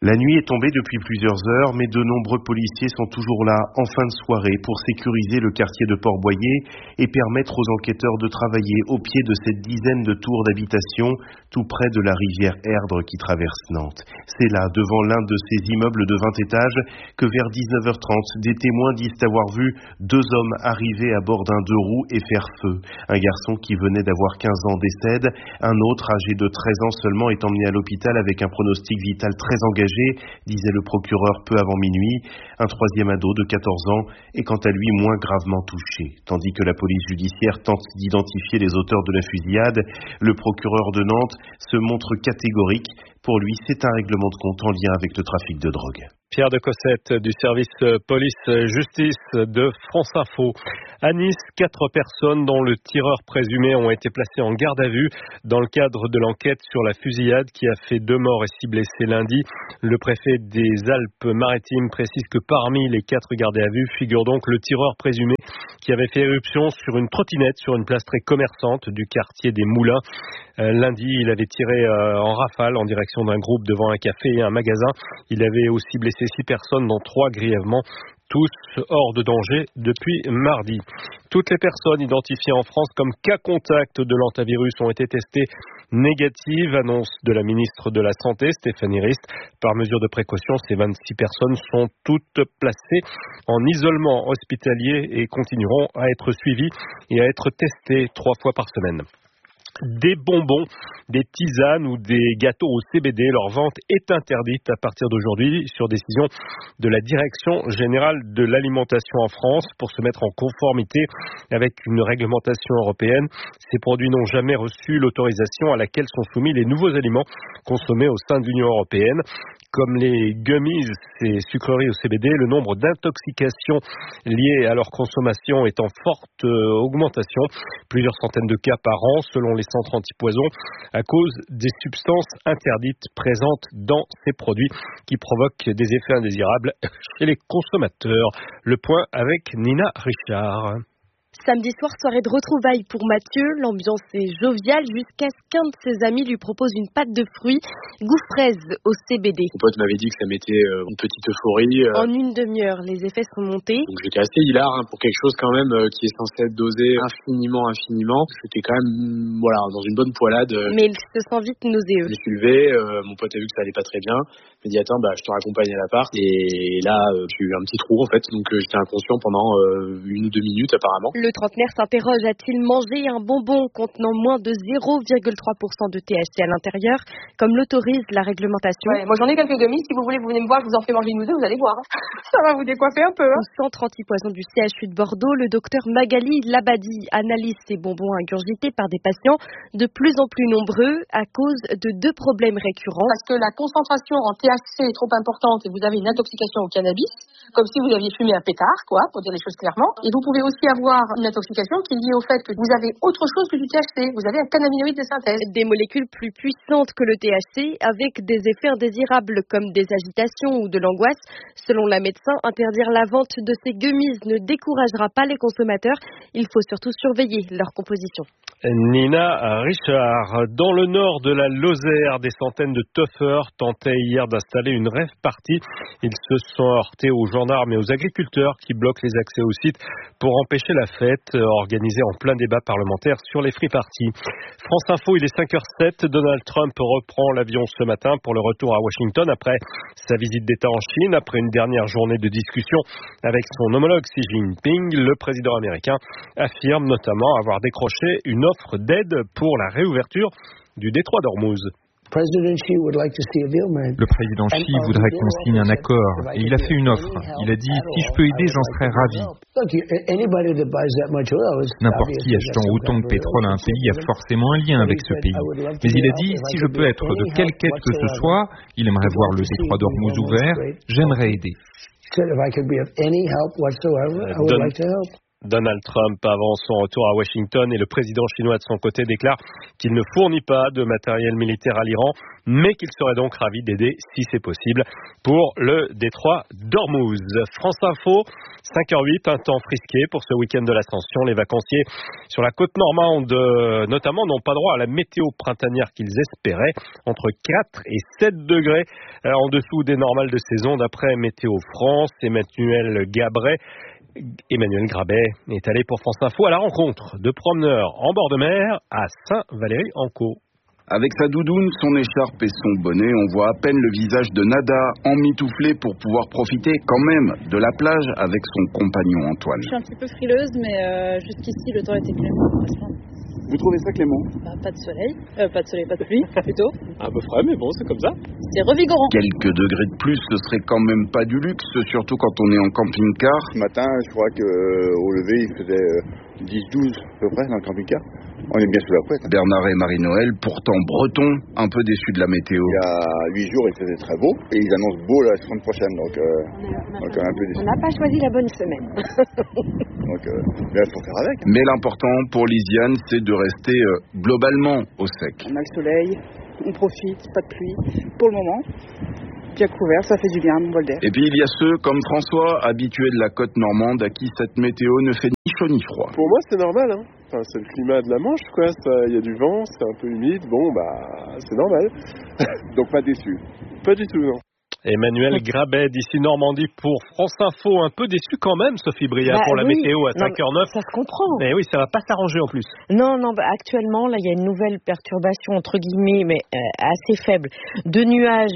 Speaker 16: La nuit est tombée depuis plusieurs heures, mais de nombreux policiers sont toujours là en fin de soirée pour sécuriser le quartier de Port-Boyer et permettre aux enquêteurs de travailler au pied de cette dizaine de tours d'habitation tout près de la rivière Erdre qui traverse Nantes. C'est là, devant l'un de ces immeubles de 20 étages, que vers 19h30, des témoins disent avoir vu 2 hommes arriver à bord d'un 2-roues et faire feu. Un garçon qui venait d'avoir 15 ans décède, un autre âgé de 13 ans seulement est emmené à l'hôpital avec un pronostic vital très engagé, disait le procureur peu avant minuit. Un 3e ado de 14 ans est quant à lui moins gravement touché. Tandis que la police judiciaire tente d'identifier les auteurs de la fusillade, le procureur de Nantes se montre catégorique. Pour lui, c'est un règlement de compte en lien avec le trafic de drogue.
Speaker 13: Pierre de Cossette du service police-justice de France Info. À Nice, 4 personnes dont le tireur présumé ont été placées en garde à vue dans le cadre de l'enquête sur la fusillade qui a fait 2 morts et 6 blessés lundi. Le préfet des Alpes-Maritimes précise que parmi les 4 gardés à vue figure donc le tireur présumé qui avait fait éruption sur une trottinette sur une place très commerçante du quartier des Moulins. Lundi, il avait tiré en rafale en direction d'un groupe devant un café et un magasin. Il avait aussi blessé 6 personnes, dont 3 grièvement, tous hors de danger depuis mardi. Toutes les personnes identifiées en France comme cas contact de l'hantavirus ont été testées négatives, annonce de la ministre de la Santé, Stéphanie Rist. Par mesure de précaution, ces 26 personnes sont toutes placées en isolement hospitalier et continueront à être suivies et à être testées 3 fois par semaine. Des bonbons, des tisanes ou des gâteaux au CBD, leur vente est interdite à partir d'aujourd'hui sur décision de la Direction générale de l'alimentation en France pour se mettre en conformité avec une réglementation européenne. Ces produits n'ont jamais reçu l'autorisation à laquelle sont soumis les nouveaux aliments consommés au sein de l'Union européenne. Comme les gummies, ces sucreries au CBD, le nombre d'intoxications liées à leur consommation est en forte augmentation. Plusieurs centaines de cas par an selon les centres antipoison à cause des substances interdites présentes dans ces produits qui provoquent des effets indésirables chez les consommateurs. Le point avec Nina Richard.
Speaker 14: Samedi soir, soirée de retrouvailles pour Mathieu. L'ambiance est joviale jusqu'à ce qu'un de ses amis lui propose une pâte de fruits goût fraise au CBD.
Speaker 17: Mon pote m'avait dit que ça mettait une petite euphorie.
Speaker 14: En une demi-heure, les effets sont montés.
Speaker 17: Donc j'étais assez hilar pour quelque chose quand même qui est censé être dosé infiniment. J'étais quand même dans une bonne poilade.
Speaker 14: Mais il se sent vite nauséeux.
Speaker 17: Je me suis levé, mon pote a vu que ça allait pas très bien. Il m'a dit attends, je te raccompagne à l'appart. Et là, j'ai eu un petit trou en fait. Donc j'étais inconscient pendant 1 ou 2 minutes apparemment.
Speaker 14: Le trentenaire s'interroge, a-t-il mangé un bonbon contenant moins de 0,3% de THC à l'intérieur, comme l'autorise la réglementation?
Speaker 18: Moi j'en ai quelques gummies, si vous voulez vous venez me voir, je vous en fais manger une ou 2, vous allez voir. Ça va vous décoiffer un peu.
Speaker 14: Au centre antipoison du CHU de Bordeaux, le docteur Magali Labadi analyse ces bonbons ingurgités par des patients de plus en plus nombreux à cause de 2 problèmes récurrents.
Speaker 18: Parce que la concentration en THC est trop importante et vous avez une intoxication au cannabis, comme si vous aviez fumé un pétard, pour dire les choses clairement. Et vous pouvez aussi avoir une intoxication qui est liée au fait que vous avez autre chose que du THC. Vous avez un cannabinoïde de synthèse.
Speaker 14: Des molécules plus puissantes que le THC avec des effets indésirables comme des agitations ou de l'angoisse. Selon la médecin, interdire la vente de ces gummies ne découragera pas les consommateurs. Il faut surtout surveiller leur composition.
Speaker 13: Nina Richard. Dans le nord de la Lozère, des centaines de tuffers tentaient hier d'installer une rave party. Ils se sont heurtés aux gendarmes et aux agriculteurs qui bloquent les accès au site pour empêcher la fête organisée en plein débat parlementaire sur les free parties. France Info, il est 5h07. Donald Trump reprend l'avion ce matin pour le retour à Washington après sa visite d'État en Chine. Après une dernière journée de discussion avec son homologue Xi Jinping, le président américain affirme notamment avoir décroché une offre d'aide pour la réouverture du détroit d'Ormuz.
Speaker 19: Le président Xi voudrait qu'on signe un accord et il a fait une offre. Il a dit « si je peux aider, j'en serais ravi ». N'importe qui achetant autant de pétrole à un pays a forcément un lien avec ce pays. Mais il a dit « si je peux être de quelque quête que ce soit, il aimerait voir le détroit d'Ormuz ouvert, j'aimerais aider ».
Speaker 13: Donald Trump avant son retour à Washington et le président chinois de son côté déclare qu'il ne fournit pas de matériel militaire à l'Iran, mais qu'il serait donc ravi d'aider si c'est possible pour le détroit d'Ormuz. France Info, 5h08, un temps frisqué pour ce week-end de l'Ascension. Les vacanciers sur la côte normande notamment n'ont pas droit à la météo printanière qu'ils espéraient, entre 4 et 7 degrés en dessous des normales de saison d'après Météo France. Emmanuel Grabet est allé pour France Info à la rencontre de promeneurs en bord de mer à Saint-Valery-en-Caux.
Speaker 20: Avec sa doudoune, son écharpe et son bonnet, on voit à peine le visage de Nada, emmitouflé pour pouvoir profiter quand même de la plage avec son compagnon Antoine.
Speaker 21: Je suis un petit peu frileuse, mais jusqu'ici le temps était clément.
Speaker 20: Vous trouvez ça clément ?
Speaker 21: Pas de soleil, pas de pluie plutôt.
Speaker 20: Un peu frais, mais bon, c'est comme ça.
Speaker 21: C'est revigorant.
Speaker 20: Quelques degrés de plus, ce serait quand même pas du luxe, surtout quand on est en camping-car.
Speaker 22: Ce matin, je crois qu'au lever, il faisait 10-12 à peu près dans le camping-car. On est bien sous la couette.
Speaker 20: Bernard et Marie-Noël, pourtant bretons, un peu déçus de la météo.
Speaker 22: Il y a 8 jours, il faisait très beau et ils annoncent beau la semaine prochaine, donc un peu déçus.
Speaker 23: On n'a pas choisi la bonne semaine.
Speaker 22: Donc il faut faire avec.
Speaker 20: Mais l'important pour Lisiane, c'est de rester globalement au sec.
Speaker 23: On a le soleil, on profite, pas de pluie pour le moment. Bien couvert, ça fait du bien, mon bol d'air.
Speaker 20: Et puis il y a ceux comme François, habitués de la côte normande, à qui cette météo ne fait ni chaud ni froid.
Speaker 24: Pour moi, c'est normal, hein. Enfin, c'est le climat de la Manche, quoi. Il y a du vent, c'est un peu humide. Bon, c'est normal. Donc pas déçu. Pas du tout, non.
Speaker 13: Emmanuel Grabet d'ici Normandie pour France Info, un peu déçu quand même, Sophie Bria, pour la météo à 5h09.
Speaker 14: Ça se comprend.
Speaker 13: Mais oui, ça va pas s'arranger en plus.
Speaker 14: Non, actuellement, là, il y a une nouvelle perturbation, entre guillemets, mais assez faible, de nuages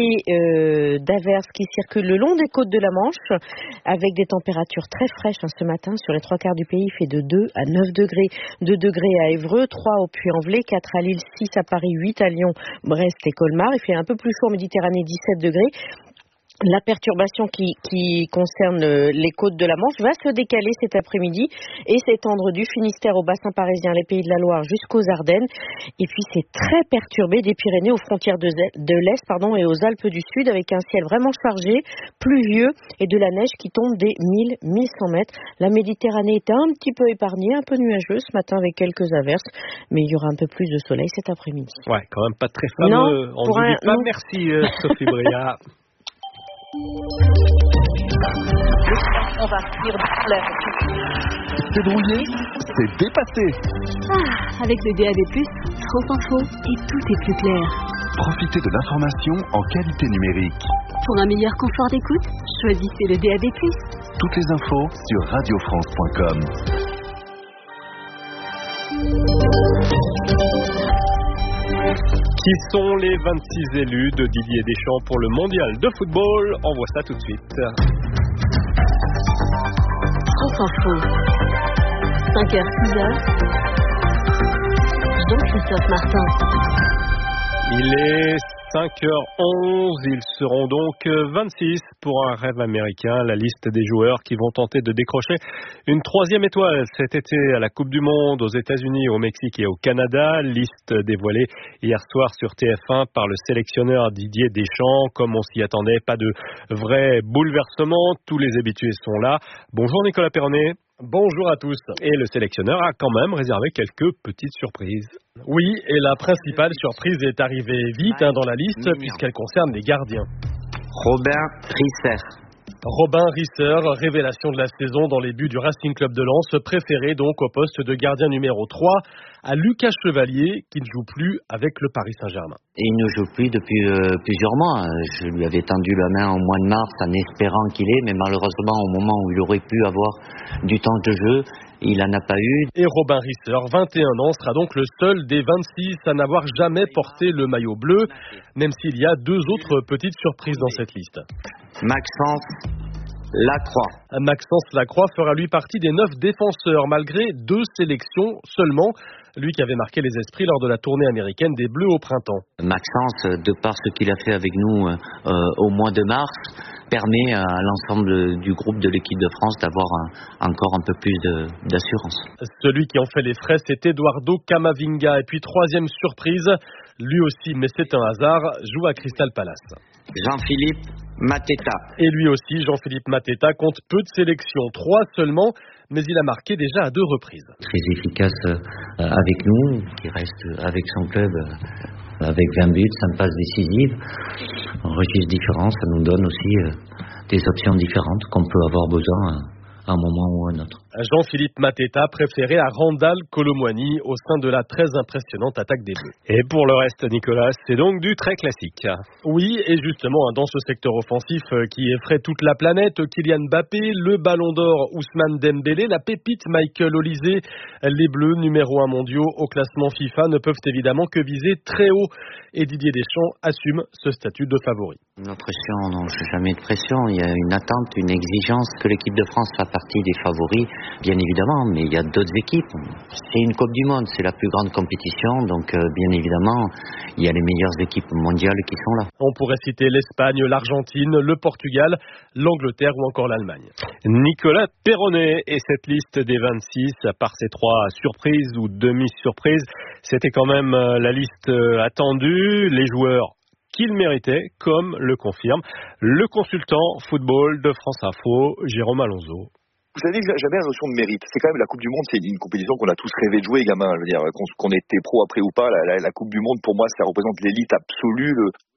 Speaker 14: et d'averses qui circulent le long des côtes de la Manche, avec des températures très fraîches ce matin. Sur les 3/4 du pays, il fait de 2 à 9 degrés. 2 degrés à Évreux, 3 au Puy-en-Velay, 4 à Lille, 6 à Paris, 8 à Lyon, Brest et Colmar. Il fait un peu plus chaud en Méditerranée, 17 degrés. La perturbation qui concerne les côtes de la Manche va se décaler cet après-midi et s'étendre du Finistère au bassin parisien, les Pays de la Loire jusqu'aux Ardennes. Et puis c'est très perturbé des Pyrénées aux frontières de l'Est et aux Alpes du Sud, avec un ciel vraiment chargé, pluvieux et de la neige qui tombe des 1000-1100 mètres. La Méditerranée est un petit peu épargnée, un peu nuageuse ce matin avec quelques averses, mais il y aura un peu plus de soleil cet après-midi.
Speaker 13: Ouais, quand même pas très fameux.
Speaker 14: Non,
Speaker 13: on ne dit pas merci Sophie Bria.
Speaker 12: On va finir de l'air.
Speaker 11: C'est brouillé, c'est dépassé.
Speaker 12: Avec le DAB+, France Info, et tout est plus clair.
Speaker 11: Profitez de l'information en qualité numérique.
Speaker 12: Pour un meilleur confort d'écoute, choisissez le DAB+.
Speaker 11: Toutes les infos sur radiofrance.com.
Speaker 13: Qui sont les 26 élus de Didier Deschamps pour le mondial de football? On voit ça tout de suite.
Speaker 12: France Info. 5h, 6h. Jean-Christophe Martin.
Speaker 13: Il est 5h11, ils seront donc 26 pour un rêve américain. La liste des joueurs qui vont tenter de décrocher une 3e étoile cet été à la Coupe du Monde aux États-Unis, au Mexique et au Canada. Liste dévoilée hier soir sur TF1 par le sélectionneur Didier Deschamps. Comme on s'y attendait, pas de vrai bouleversement. Tous les habitués sont là. Bonjour Nicolas Perronnet. Bonjour à tous. Et le sélectionneur a quand même réservé quelques petites surprises.
Speaker 15: Oui, et la principale surprise est arrivée vite dans la liste puisqu'elle concerne les gardiens. Robin Risser, révélation de la saison dans les buts du Racing Club de Lens, préféré donc au poste de gardien numéro 3 à Lucas Chevalier qui ne joue plus avec le Paris Saint-Germain.
Speaker 7: Et il ne joue plus depuis plusieurs mois. Je lui avais tendu la main au mois de mars en espérant qu'il ait, mais malheureusement au moment où il aurait pu avoir du temps de jeu, il n'en a pas eu.
Speaker 15: Et Robin Risser, 21 ans, sera donc le seul des 26 à n'avoir jamais porté le maillot bleu, même s'il y a 2 autres petites surprises dans cette liste.
Speaker 7: Maxence
Speaker 15: Lacroix fera lui partie des 9 défenseurs, malgré 2 sélections seulement. Lui qui avait marqué les esprits lors de la tournée américaine des Bleus au printemps.
Speaker 7: Maxence, de par ce qu'il a fait avec nous au mois de mars, permet à l'ensemble du groupe de l'équipe de France d'avoir encore un peu plus d'assurance.
Speaker 15: Celui qui en fait les frais, c'est Eduardo Camavinga. Et puis 3e surprise, lui aussi, mais c'est un hasard, joue à Crystal Palace.
Speaker 7: Jean-Philippe Mateta.
Speaker 15: Et lui aussi, Jean-Philippe Mateta, compte peu de sélections, 3 seulement, mais il a marqué déjà à 2 reprises.
Speaker 7: Très efficace avec nous, qui reste avec son club avec 20 buts, ça me passe décisive. Un registre différent, ça nous donne aussi des options différentes qu'on peut avoir besoin à un moment ou à un autre.
Speaker 15: Jean-Philippe Mateta préféré à Randal Kolo Muani au sein de la très impressionnante attaque des Bleus.
Speaker 13: Et pour le reste, Nicolas, c'est donc du très classique.
Speaker 15: Oui, et justement, dans ce secteur offensif qui effraie toute la planète, Kylian Mbappé, le Ballon d'Or Ousmane Dembélé, la pépite Michael Olise, les Bleus numéro 1 mondiaux au classement FIFA ne peuvent évidemment que viser très haut. Et Didier Deschamps assume ce statut de favori.
Speaker 7: La pression, non, jamais de pression. Il y a une attente, une exigence que l'équipe de France fasse partie des favoris. Bien évidemment, mais il y a d'autres équipes. C'est une Coupe du Monde, c'est la plus grande compétition, donc bien évidemment, il y a les meilleures équipes mondiales qui sont là.
Speaker 15: On pourrait citer l'Espagne, l'Argentine, le Portugal, l'Angleterre ou encore l'Allemagne.
Speaker 13: Nicolas Perronnet et cette liste des 26, à part ces 3 surprises ou demi-surprises, c'était quand même la liste attendue, les joueurs qu'il méritait, comme le confirme le consultant football de France Info, Jérôme Alonso.
Speaker 4: Vous savez, j'avais la notion de mérite. C'est quand même la Coupe du Monde, c'est une compétition qu'on a tous rêvé de jouer, gamins. Je veux dire, qu'on était pro après ou pas, la Coupe du Monde, pour moi, ça représente l'élite absolue,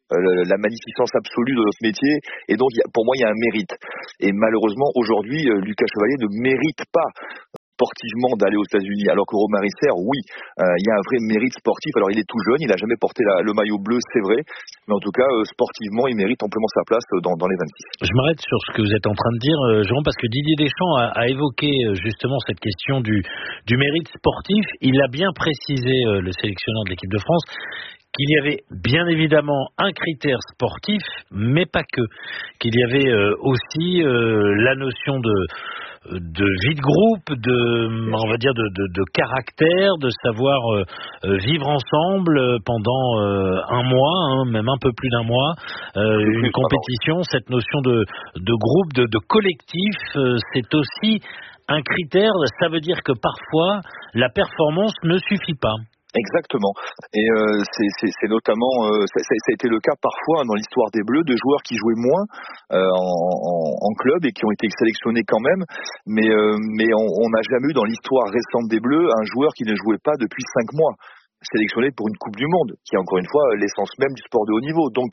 Speaker 4: la magnificence absolue de notre métier. Et donc, pour moi, il y a un mérite. Et malheureusement, aujourd'hui, Lucas Chevalier ne mérite pas sportivement d'aller aux États-Unis, alors que Romary Serre, oui, il y a un vrai mérite sportif. Alors il est tout jeune, il n'a jamais porté le maillot bleu, c'est vrai, mais en tout cas sportivement, il mérite amplement sa place dans les 26.
Speaker 8: Je m'arrête sur ce que vous êtes en train de dire, Jérôme, parce que Didier Deschamps a évoqué justement cette question du mérite sportif. Il a bien précisé, le sélectionneur de l'équipe de France, qu'il y avait bien évidemment un critère sportif, mais pas que. Qu'il y avait aussi la notion de vie de groupe, on va dire de caractère, de savoir vivre ensemble pendant un mois, même un peu plus d'un mois, une compétition, cette notion de groupe, de collectif, c'est aussi un critère. Ça veut dire que parfois la performance ne suffit pas.
Speaker 4: Exactement. Et c'est notamment, ça a été le cas parfois dans l'histoire des Bleus, de joueurs qui jouaient moins en club et qui ont été sélectionnés quand même. Mais on n'a jamais eu dans l'histoire récente des Bleus un joueur qui ne jouait pas depuis 5 mois. Sélectionné pour une Coupe du Monde, qui est encore une fois l'essence même du sport de haut niveau. Donc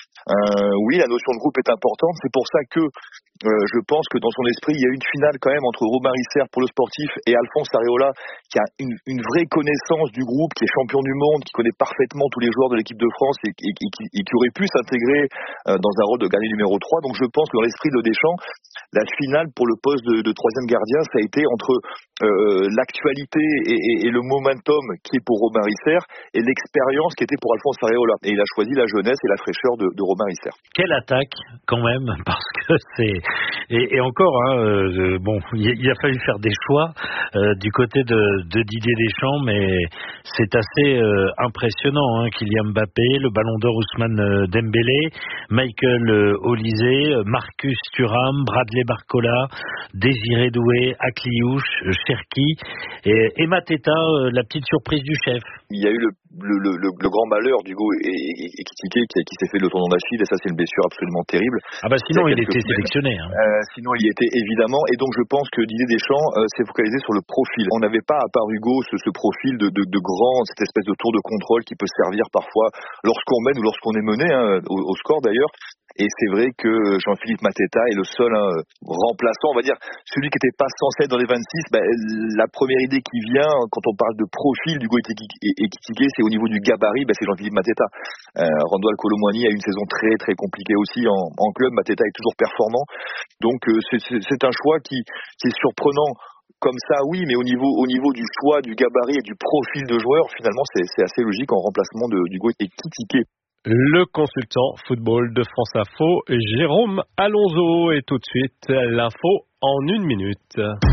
Speaker 4: oui, la notion de groupe est importante. C'est pour ça que je pense que dans son esprit, il y a une finale quand même entre Romary Serre pour le sportif et Alphonse Areola, qui a une vraie connaissance du groupe, qui est champion du monde, qui connaît parfaitement tous les joueurs de l'équipe de France et qui aurait pu s'intégrer dans un rôle de gardien numéro 3. Donc je pense que dans l'esprit de Deschamps, la finale pour le poste de 3e gardien, ça a été entre l'actualité et le momentum qui est pour Romary Serre et l'expérience qui était pour Alphonse Areola. Et il a choisi la jeunesse et la fraîcheur de Romary Serre.
Speaker 8: Quelle attaque quand même, parce que c'est... Et encore, bon, il a fallu faire des choix du côté de Didier Deschamps, mais c'est assez impressionnant. Kylian Mbappé, le Ballon d'Or Ousmane Dembélé, Michael Olise, Marcus Thuram, Bradley Barcola, Désiré Doué, Akliouche, Cherki et Mateta, la petite surprise du chef.
Speaker 4: Il y a eu le grand malheur d'Hugo Ekitike qui s'est fait le tendon d'Achille, et ça c'est une blessure absolument terrible.
Speaker 8: Ah bah sinon il était sélectionné.
Speaker 4: Sinon il y était évidemment, et donc je pense que Didier Deschamps s'est focalisé sur le profil. On n'avait pas, à part Hugo, ce profil de grand, cette espèce de tour de contrôle qui peut servir parfois lorsqu'on mène ou lorsqu'on est mené, au score d'ailleurs. Et c'est vrai que Jean-Philippe Mateta est le seul remplaçant, on va dire, celui qui n'était pas censé être dans les 26. La première idée qui vient quand on parle de profil d'Hugo Ekitike, c'est au niveau du gabarit, c'est Jean-Philippe Mateta. Randal Kolo Muani a eu une saison très très compliquée aussi en club. Mateta est toujours performant, donc c'est un choix qui est surprenant. Comme ça, oui, mais au niveau du choix, du gabarit et du profil de joueur, finalement, c'est assez logique en remplacement d'Hugo Ekitike.
Speaker 13: Le consultant football de France Info, Jérôme Alonso. Et tout de suite, l'info en 1 minute.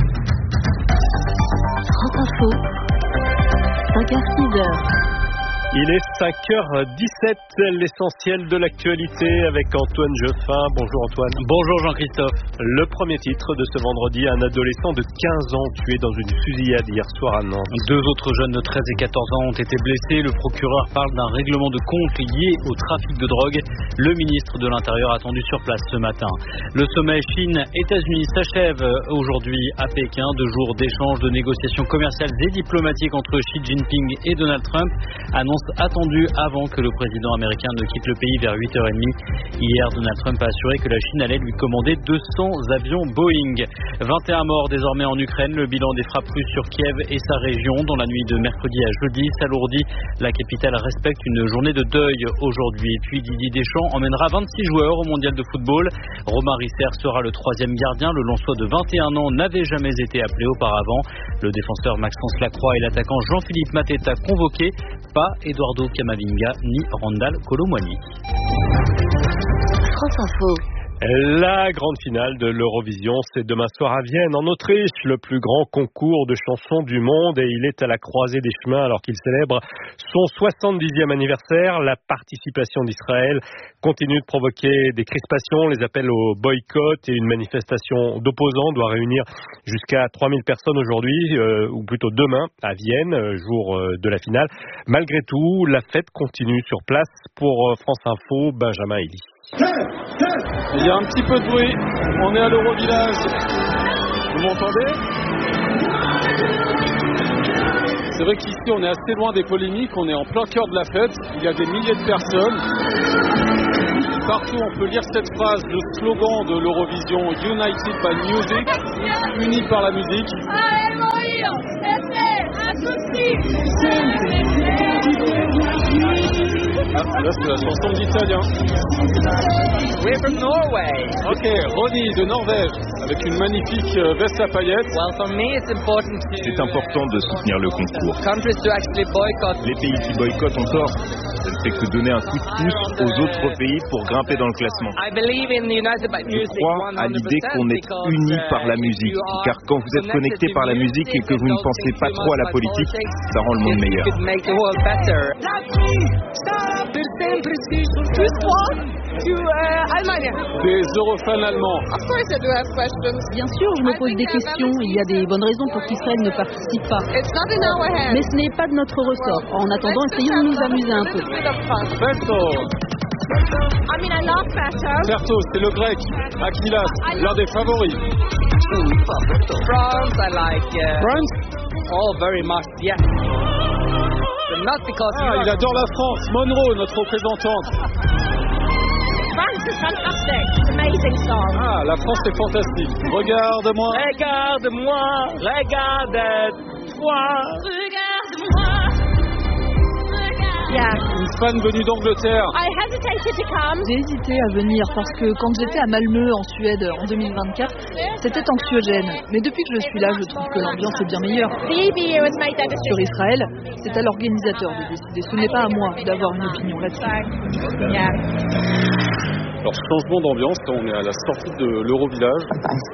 Speaker 12: France Info, 5h-6h.
Speaker 13: Il est 5h17, l'essentiel de l'actualité avec Antoine Geoffin. Bonjour Antoine.
Speaker 8: Bonjour Jean-Christophe.
Speaker 13: Le premier titre de ce vendredi, un adolescent de 15 ans tué dans une fusillade hier soir à Nantes.
Speaker 8: 2 autres jeunes de 13 et 14 ans ont été blessés. Le procureur parle d'un règlement de compte lié au trafic de drogue. Le ministre de l'Intérieur attendu sur place ce matin. Le sommet Chine-États-Unis s'achève aujourd'hui à Pékin. 2 jours d'échanges, de négociations commerciales et diplomatiques entre Xi Jinping et Donald Trump. Annonce attendue avant que le président américain ne quitte le pays vers 8h30. Hier, Donald Trump a assuré que la Chine allait lui commander 200 avions Boeing. 21 morts désormais en Ukraine. Le bilan des frappes russes sur Kiev et sa région dans la nuit de mercredi à jeudi s'alourdit. La capitale respecte une journée de deuil aujourd'hui. Puis Didier Deschamps emmènera 26 joueurs au mondial de football. Romain Risser sera le 3e gardien. Le Lensois de 21 ans n'avait jamais été appelé auparavant. Le défenseur Maxence Lacroix et l'attaquant Jean-Philippe Mateta convoqués. Pas Eduardo Camavinga ni Randal Kolo Muani.
Speaker 12: France Info.
Speaker 13: La grande finale de l'Eurovision, c'est demain soir à Vienne, en Autriche, le plus grand concours de chansons du monde, et il est à la croisée des chemins alors qu'il célèbre son 70e anniversaire. La participation d'Israël continue de provoquer des crispations, les appels au boycott et une manifestation d'opposants doit réunir jusqu'à 3000 personnes aujourd'hui, ou plutôt demain à Vienne, jour de la finale. Malgré tout, la fête continue sur place. Pour France Info, Benjamin Elie.
Speaker 1: Il y a un petit peu de bruit, on est à l'Eurovillage, vous m'entendez? C'est vrai qu'ici on est assez loin des polémiques, on est en plein cœur de la fête, il y a des milliers de personnes. Partout on peut lire cette phrase, le slogan de l'Eurovision, United by Music, unis par la musique. Ah, là c'est la chanson d'italien.
Speaker 6: We're from Norway.
Speaker 1: Ok, Ronny de Norvège, avec une magnifique veste à paillettes.
Speaker 6: Well, for me it's important to...
Speaker 9: C'est important de soutenir le concours.
Speaker 6: Countries to actually boycott.
Speaker 9: Les pays qui boycottent ont tort. Ça ne fait que donner un coup de pouce aux autres pays pour grimper dans le classement. Je crois à l'idée qu'on est unis par la musique, car quand vous êtes connectés par la musique et que vous ne pensez pas trop à la politique, ça rend le monde meilleur.
Speaker 1: Des eurofans allemands.
Speaker 10: Bien sûr, je me pose des questions. Il y a des bonnes raisons pour qu'Israël ne participe pas. Mais ce n'est pas de notre ressort. En attendant, essayons de nous amuser un peu.
Speaker 1: Ferto, c'est le grec. Aquilas, l'un des favoris.
Speaker 6: France, I like.
Speaker 1: France?
Speaker 6: Oh, very much, yeah. But not because
Speaker 1: il adore la France. Monroe, notre représentante.
Speaker 25: France is fantastic. It's an amazing song.
Speaker 1: Ah, la France est fantastique. Regarde-moi.
Speaker 6: Regarde-moi. Regarde-toi.
Speaker 25: Regarde-moi.
Speaker 10: Yeah.
Speaker 1: Une fan venue d'Angleterre.
Speaker 10: J'ai hésité à venir parce que quand j'étais à Malmö en Suède en 2024, c'était anxiogène. Mais depuis que je suis là, je trouve que l'ambiance est bien meilleure. Sur Israël, c'est à l'organisateur de décider. Ce n'est pas à moi d'avoir une opinion là-dessus.
Speaker 1: Alors, changement d'ambiance, on est à la sortie de l'Eurovillage.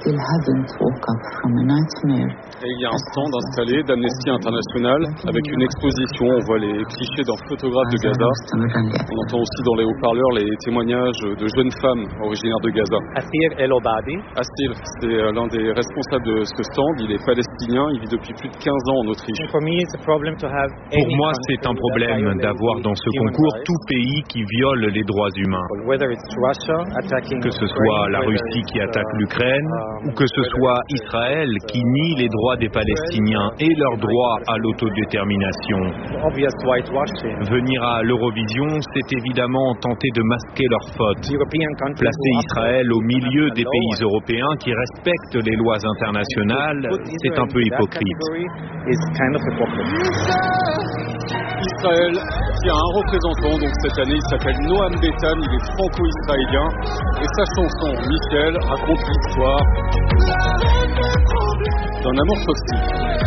Speaker 1: Et il y a un stand installé d'Amnesty International avec une exposition. On voit les clichés d'un photographe de Gaza. On entend aussi dans les haut-parleurs les témoignages de jeunes femmes originaires de Gaza.
Speaker 6: Assir El-Obadi.
Speaker 1: Assir, c'est l'un des responsables de ce stand. Il est palestinien, il vit depuis plus de 15 ans en Autriche.
Speaker 9: Pour moi, c'est un problème d'avoir dans ce concours tout pays qui viole les droits humains. Que ce soit la Russie qui attaque l'Ukraine ou que ce soit Israël qui nie les droits des Palestiniens et leur droit à l'autodétermination. Venir à l'Eurovision, c'est évidemment tenter de masquer leurs fautes. Placer Israël au milieu des pays européens qui respectent les lois internationales, c'est un peu hypocrite.
Speaker 1: Israël qui a un représentant, donc cette année il s'appelle Noam Betan, il est franco-israélien et sa chanson Michel raconte l'histoire d'un amour toxique.